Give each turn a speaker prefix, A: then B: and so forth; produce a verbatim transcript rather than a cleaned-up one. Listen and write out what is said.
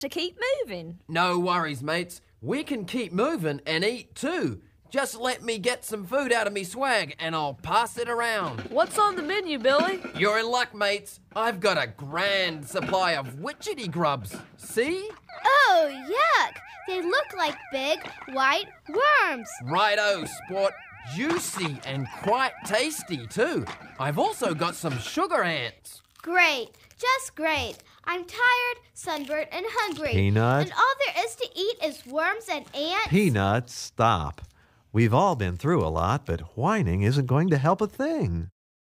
A: to keep moving.
B: No worries, mates. We can keep moving and eat too. Just let me get some food out of me swag and I'll pass it around.
A: What's on the menu, Billy?
B: You're in luck, mates. I've got a grand supply of witchetty grubs. See?
C: Oh, yuck! They look like big, white worms.
B: Righto, sport. Juicy and quite tasty too. I've also got some sugar ants.
C: Great, just great. I'm tired, sunburnt, and hungry.
D: Peanut.
C: And all there is to eat is worms and ants.
D: Peanut, stop. We've all been through a lot, but whining isn't going to help a thing.